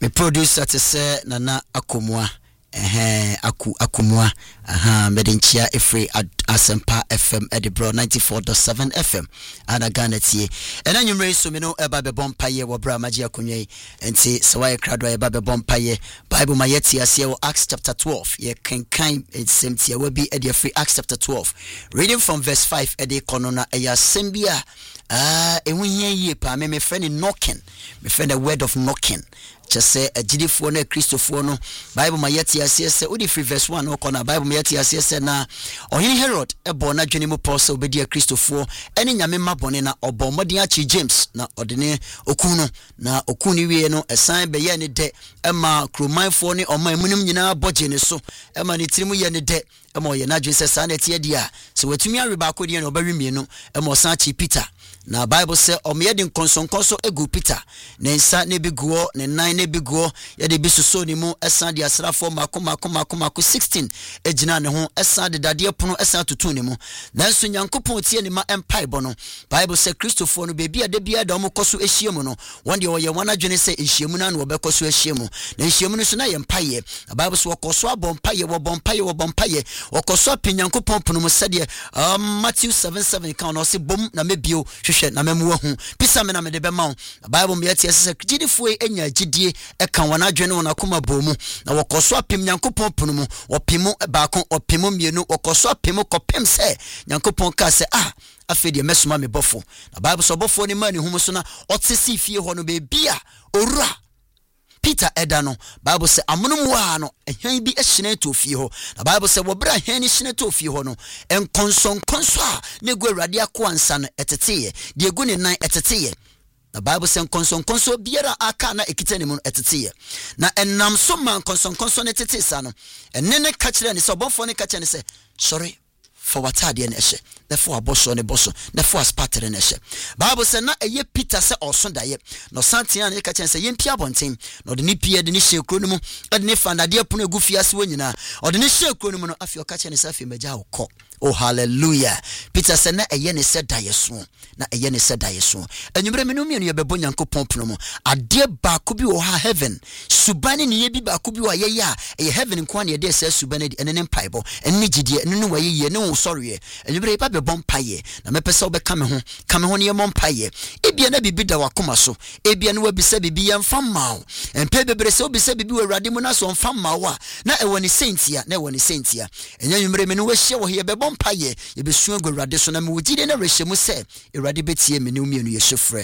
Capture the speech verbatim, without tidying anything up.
Me producer to say Nana Akumwa. Eh, aku akumwa aha medenchia efree Asempa F M Edinburgh ninety-four point seven F M ana Ghana tie ena nwumre so me no eba be bompaye wo bra magia kunwe enti se waye krado eba be bompaye Bible ma yeti ase wo Acts chapter twelve ye kenkan ensem tie we bi e de free Acts chapter twelve reading from verse five e de konona e ya sembia ah ehun ye pa me me friend knocking me friend the word of knocking just say a gidifo na Christopher no Bible ma yeti ase se odi free verse one o kona Bible ma yeti ase se na ohini Herod e bo na dwene mu Paul se obedi a Christopher ene nyame mabone na obo modin achi James na odene okun no na okun ni wie no esan be ye ne de ema kromanfo ne oman munum nyina boje ne so ema ne tirimu ye ne de ema ye na dwen se sa na tie dia se watumi areba akodi ne obawe mienu ema san chi Peter na Bible say omye de nkonsonkonso egu Peter ne nsa ne biguo ne nan ne biguo ye de bisuso ni mu esan de asrafo mako mako mako mako sixteen ejina ne ho esan de dade pono esan tutu ne mu nanso Nyankopon tie ne ma empire bono Bible say Christopher no bebi ade bia da omokoso ehyiemu no wonde oye wana dwene say ehyiemu na no obekoso ehyiemu na ehyiemu no so na ye empire Bible say wokoso abompaye wo bompaye wo bompaye wokoso apinyankopon pono mu sede um, Matthew seven seven kan no se bom na mebio hwehwe na memu hu pisa me na me de be ma Bible me yeti ese gidifo enya gidie e kan wana dwene wona koma bomu na wokoso apim Nyankopon pono mu opimu baako opimu mienu wokoso apim kopem se Nyankopon ka se ah afede mesoma me bofo na Bible so bofo ni mani humu so na otesi fie ho no be bia owura Peter Edano Bible say amunum wa no ehwan bi ehine to fie ho na Bible say wo bra ehwan ni hine to fie ho no enkonson konso a ne gu awurade akoansa no eteteye de egu ne nan eteteye na Bible say enkonson konso biara aka na ekita ne mu eteteye na enam so man konson konso ne tetesa no enne ne ka kire ne so bonfo ne ka kire ne say sorry for what ade ne ehye therefore aboso ne boso therefore aspatre ne ehye Bible say na eye Peter say oso daye no santia ne ka chen say yempia bonten no de ne pie de ne hye kro no mu de ne fandade pono egu fiase wonyina o de ne hye kro no mu no afi o ka chen say afi magya okọ oh hallelujah Peter say na eye ne say daye so na eye ne say daye so enwumre me no mienu ye bebo Nyankopon pono mu ade ba ko bi wo ha heaven subane ne ye bi ba ko bi wa ye ya e heaven nko na ye de say subane de ene ne mpaibo ene gidie ene ne wa ye ye ne sorry enwumre ba be bompaye na mepese obeka me ho ka me ho ne ye mompaye ebia na bibi da wakoma so ebia na wabisa bibi ye mfam mawo empe bebre se obisa bibi wurade mu na so mfam mawo a na e woni sentia na e woni sentia enya enwumre me no we hye wo he be bompaye ye besu agwurade so na me wogide na rehye mu se awurade betie me ne umienu ye hyefre